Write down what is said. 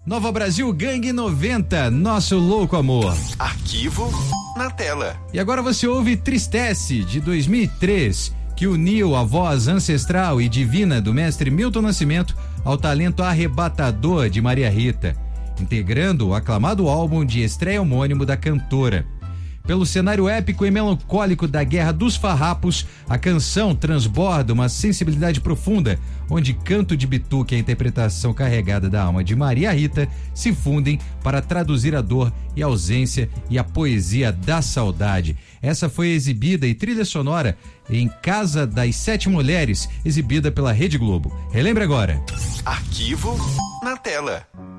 Nova Brasil Gangue 90, Nosso Louco Amor. Arquivo na tela. E agora você ouve Tristece, de 2003, que uniu a voz ancestral e divina do mestre Milton Nascimento ao talento arrebatador de Maria Rita, integrando o aclamado álbum de estreia homônimo da cantora. Pelo cenário épico e melancólico da Guerra dos Farrapos, a canção transborda uma sensibilidade profunda, onde canto de bituque e a interpretação carregada da alma de Maria Rita se fundem para traduzir a dor e a ausência e a poesia da saudade. Essa foi exibida e trilha sonora em Casa das Sete Mulheres, exibida pela Rede Globo. Relembre agora. Arquivo na tela.